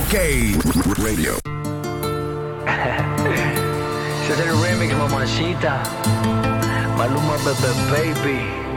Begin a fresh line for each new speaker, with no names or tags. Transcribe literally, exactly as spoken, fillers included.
K Radio.
Ese es el remix, mamacita. Maluma, bebé, baby.